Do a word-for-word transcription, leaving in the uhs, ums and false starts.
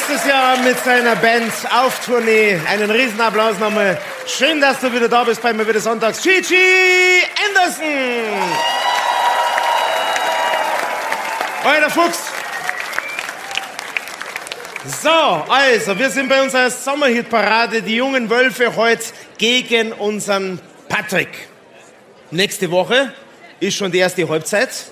nächstes Jahr mit seiner Band auf Tournee. Einen Riesenapplaus nochmal. Schön, dass du wieder da bist bei mir wieder sonntags. Gigi Anderson! Euer Fuchs. So, also, wir sind bei unserer Sommerhitparade, die jungen Wölfe heute gegen unseren Patrick. Nächste Woche ist schon die erste Halbzeit.